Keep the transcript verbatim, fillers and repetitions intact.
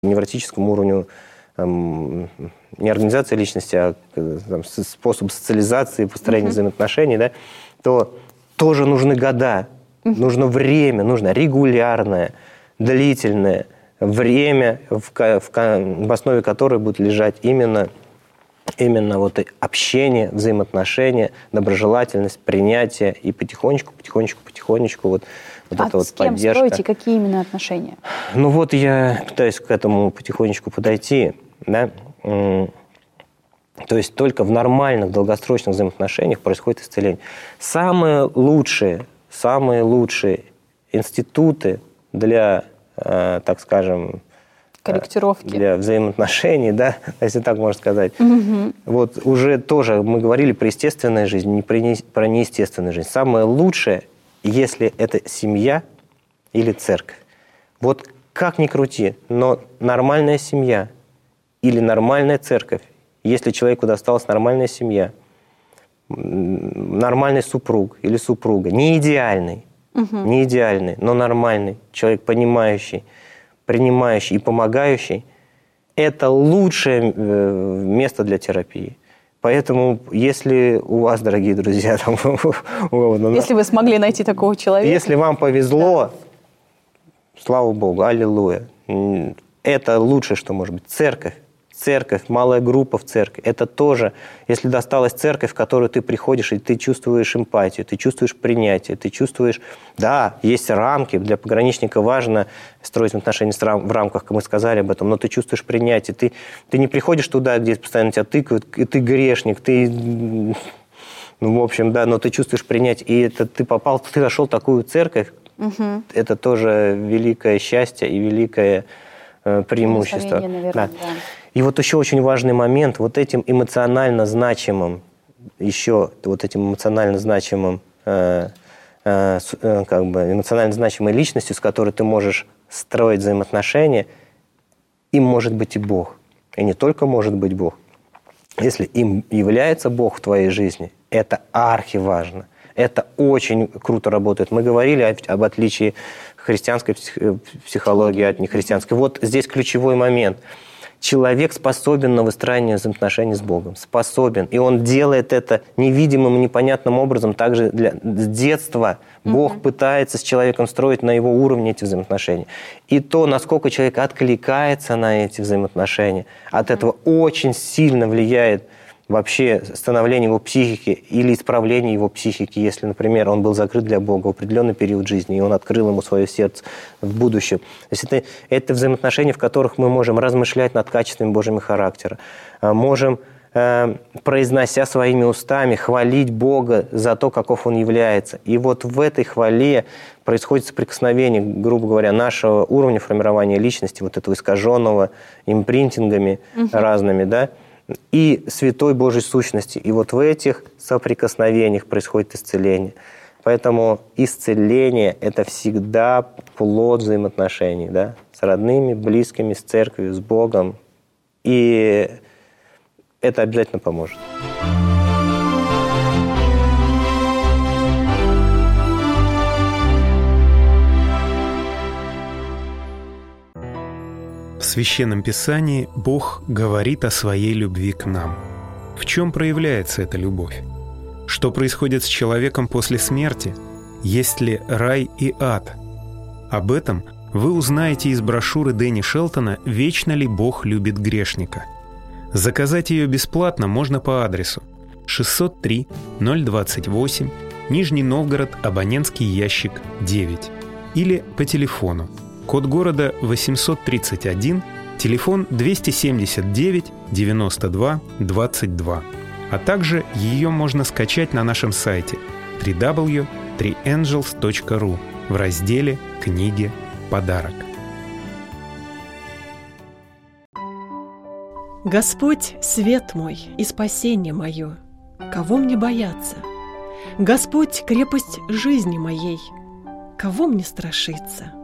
невротическому уровню эм, не организации личности, а там, способ социализации, построения uh-huh. взаимоотношений, да, то тоже нужны года, uh-huh. нужно время, нужно регулярное, длительное время, в, в, в основе которой будет лежать именно, именно вот общение, взаимоотношения, доброжелательность, принятие, и потихонечку, потихонечку, потихонечку вот, вот а эта вот с кем поддержка. строите, какие именно отношения? Ну вот я пытаюсь к этому потихонечку подойти, да. То есть только в нормальных, долгосрочных взаимоотношениях происходит исцеление. Самые лучшие, самые лучшие институты для, э, так скажем, корректировки, для взаимоотношений, да, если так можно сказать. Угу. Вот уже тоже мы говорили про естественную жизнь, не про, не, про неестественную жизнь. Самое лучшее, если это семья или церковь. Вот как ни крути, но нормальная семья или нормальная церковь, если человеку досталась нормальная семья, нормальный супруг или супруга, не идеальный, угу. не идеальный, но нормальный, человек понимающий, принимающий и помогающий, это лучшее место для терапии. Поэтому, если у вас, дорогие друзья, там, если вы смогли найти такого человека, если вам повезло, да. Слава Богу, аллилуйя, это лучшее, что может быть. Церковь. Церковь, малая группа в церкви. Это тоже, если досталась церковь, в которую ты приходишь, и ты чувствуешь эмпатию, ты чувствуешь принятие, ты чувствуешь... Да, есть рамки, для пограничника важно строить отношения в рамках, как мы сказали об этом, но ты чувствуешь принятие. Ты, ты не приходишь туда, где постоянно тебя тыкают, и ты грешник, ты... Ну, в общем, да, но ты чувствуешь принятие. И это ты попал, ты нашел такую церковь, угу. Это тоже великое счастье и великое э, преимущество. Наверное, да. Да. И вот еще очень важный момент, вот этим эмоционально значимым, еще вот этим эмоционально значимым, э, э, как бы эмоционально значимой личностью, с которой ты можешь строить взаимоотношения, им может быть и Бог. И не только может быть Бог. Если им является Бог в твоей жизни, это архиважно. Это очень круто работает. Мы говорили об отличии христианской психологии от нехристианской. Вот здесь ключевой момент. Человек способен на выстраивание взаимоотношений с Богом. Способен. И он делает это невидимым и непонятным образом. Также для, с детства Бог mm-hmm. пытается с человеком строить на его уровне эти взаимоотношения. И то, насколько человек откликается на эти взаимоотношения, от mm-hmm. этого очень сильно влияет вообще становление его психики или исправление его психики, если, например, он был закрыт для Бога в определенный период жизни, и он открыл ему свое сердце в будущем. То есть это, это взаимоотношения, в которых мы можем размышлять над качествами Божьего характера, можем, э, произнося своими устами, хвалить Бога за то, каков Он является. И вот в этой хвале происходит соприкосновение, грубо говоря, нашего уровня формирования личности, вот этого искаженного импринтингами угу. разными, да, и святой Божьей сущности. И вот в этих соприкосновениях происходит исцеление. Поэтому исцеление – это всегда плод взаимоотношений, да? С родными, близкими, с церковью, с Богом. И это обязательно поможет. В Священном Писании Бог говорит о своей любви к нам. В чем проявляется эта любовь? Что происходит с человеком после смерти? Есть ли рай и ад? Об этом вы узнаете из брошюры Дэнни Шелтона «Вечно ли Бог любит грешника?». Заказать ее бесплатно можно по адресу шестьсот три ноль двадцать восемь, Нижний Новгород, абонентский ящик девять, или по телефону. Код города восемьсот тридцать один, телефон двести семьдесят девять девяносто два двадцать два. А также ее можно скачать на нашем сайте дабл ю дабл ю дабл ю точка три энджелс точка ру в разделе «Книги. Подарок». Господь — свет мой и спасение мое, кого мне бояться? Господь — крепость жизни моей, кого мне страшиться?